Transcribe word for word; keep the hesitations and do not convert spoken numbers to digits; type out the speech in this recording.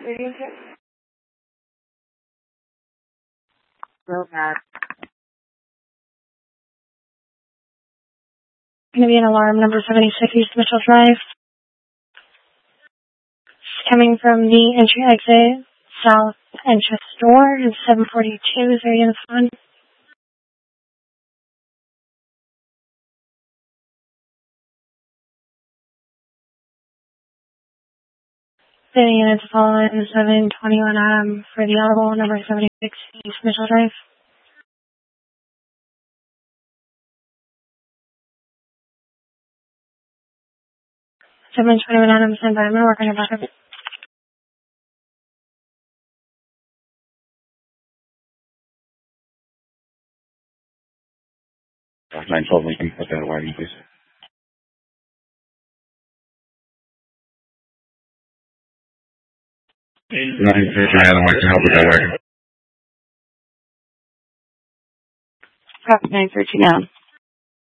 radio check. Real bad. Going to be an alarm number seventy-six East Mitchell Drive. It's coming from the entry exit south entrance door. It's seven forty-two. Is there units on? The units following seven twenty-one Adam for the audible number seventy-six East Mitchell Drive. seven twenty-one Adam, stand by. I'm going to work on your backup. nine twelve Lincoln, put that writing, please. nine thirty Adam, I can help with that wagon. Copy nine thirteen Adam.